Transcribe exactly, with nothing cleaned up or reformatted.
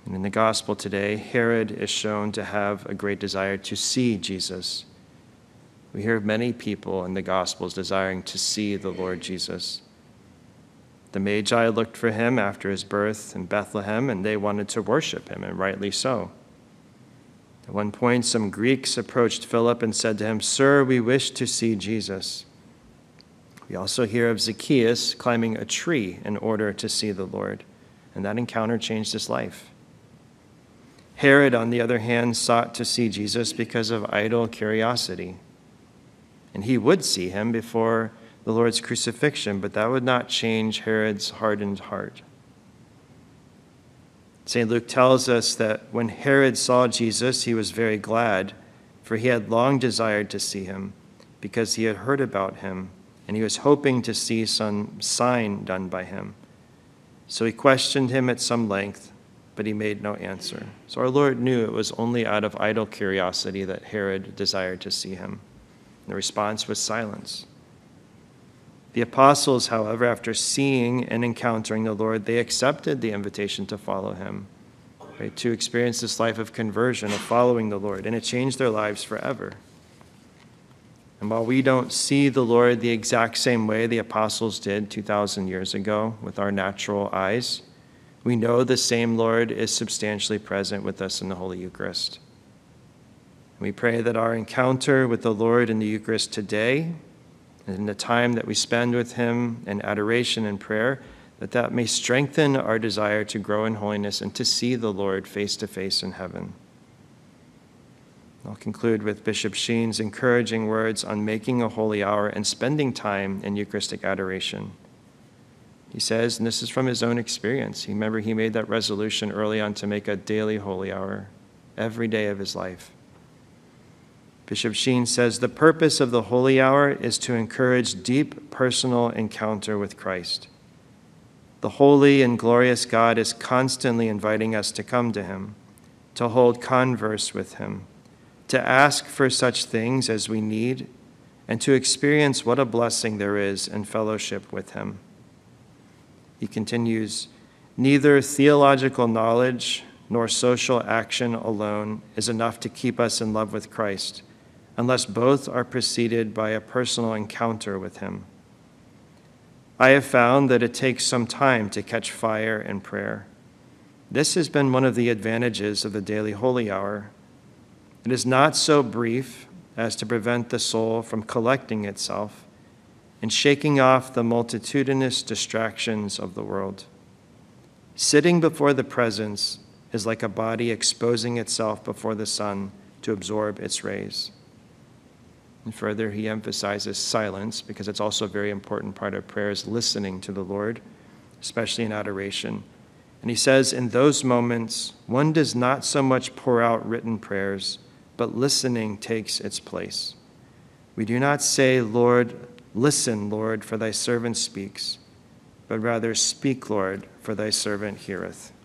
And in the gospel today, Herod is shown to have a great desire to see Jesus. We hear of many people in the gospels desiring to see the Lord Jesus. The Magi looked for him after his birth in Bethlehem, and they wanted to worship him, and rightly so. At one point, some Greeks approached Philip and said to him, "Sir, we wish to see Jesus." We also hear of Zacchaeus climbing a tree in order to see the Lord, and that encounter changed his life. Herod, on the other hand, sought to see Jesus because of idle curiosity. And he would see him before the Lord's crucifixion, but that would not change Herod's hardened heart. Saint Luke tells us that when Herod saw Jesus, he was very glad, for he had long desired to see him, because he had heard about him, and he was hoping to see some sign done by him. So he questioned him at some length, but he made no answer. So our Lord knew it was only out of idle curiosity that Herod desired to see him. The response was silence. The apostles, however, after seeing and encountering the Lord, they accepted the invitation to follow him, right, to experience this life of conversion, of following the Lord, and it changed their lives forever. And while we don't see the Lord the exact same way the apostles did two thousand years ago with our natural eyes, we know the same Lord is substantially present with us in the Holy Eucharist. We pray that our encounter with the Lord in the Eucharist today, and in the time that we spend with him in adoration and prayer, that that may strengthen our desire to grow in holiness and to see the Lord face to face in heaven. I'll conclude with Bishop Sheen's encouraging words on making a holy hour and spending time in Eucharistic adoration. He says, and this is from his own experience, remember he made that resolution early on to make a daily holy hour every day of his life. Bishop Sheen says, the purpose of the holy hour is to encourage deep personal encounter with Christ. The holy and glorious God is constantly inviting us to come to him, to hold converse with him, to ask for such things as we need, and to experience what a blessing there is in fellowship with him. He continues, neither theological knowledge nor social action alone is enough to keep us in love with Christ, unless both are preceded by a personal encounter with him. I have found that it takes some time to catch fire in prayer. This has been one of the advantages of the daily holy hour. It is not so brief as to prevent the soul from collecting itself and shaking off the multitudinous distractions of the world. Sitting before the presence is like a body exposing itself before the sun to absorb its rays. And further, he emphasizes silence, because it's also a very important part of prayer, is listening to the Lord, especially in adoration. And he says, in those moments, one does not so much pour out written prayers, but listening takes its place. We do not say, Lord, listen, Lord, for thy servant speaks, but rather, speak, Lord, for thy servant heareth.